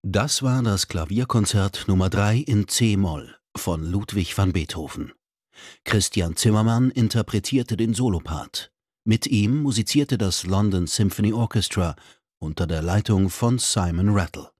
Das war das Klavierkonzert Nummer 3 in c-Moll von Ludwig van Beethoven. Christian Zimmermann interpretierte den Solopart. Mit ihm musizierte das London Symphony Orchestra unter der Leitung von Simon Rattle.